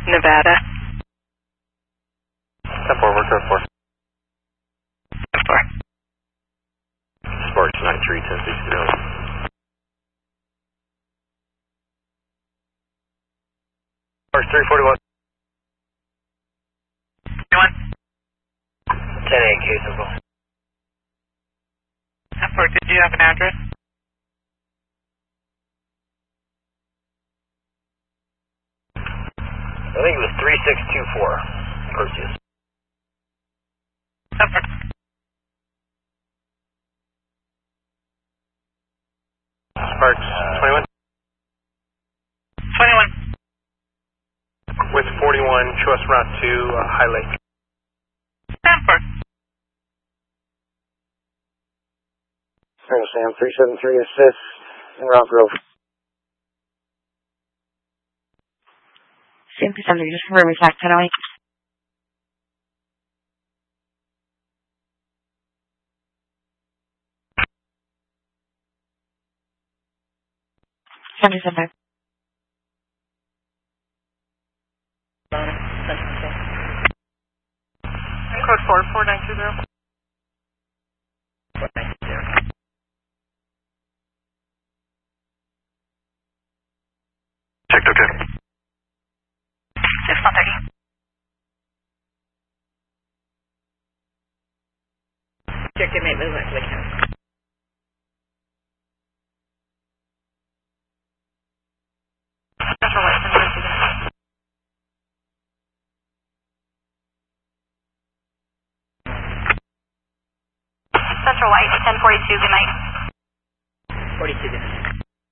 Nevada. 10-4, work 4. 10-4. Sparks 93, 10-6, Sparks 341. 10-8, Caseville. 10-4, did you have an address? I think it was 3624, Perseus. 10-4. Sparks 21. 21. With 41, show us route to High Lake. 10-4. Sam 373 assist in Rock Grove. Sam 373, just confirm exact 1008. Sam 375. Code 44920. 490. Checked, okay. 6130. Check your mate movement to the count. Central White, 1042. Central White, 1042, good night. 42, good night.